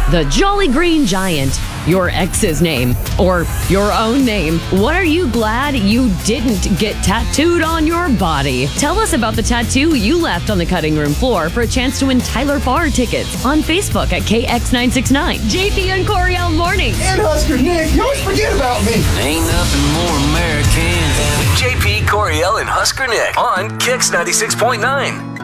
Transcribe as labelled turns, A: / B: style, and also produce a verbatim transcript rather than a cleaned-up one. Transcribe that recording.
A: the Jolly Green Giant, your ex's name, or your own name. What are you glad you didn't get tattooed on your body? Tell us about the tattoo you left on the cutting room floor for a chance to win Tyler Farr tickets on Facebook at K X nine six nine. J P and Coriel Mornings.
B: And Husker Nick, you always forget about me.
C: Ain't nothing more American than J P, Coriel, and Husker Nick on Kix ninety-six point nine.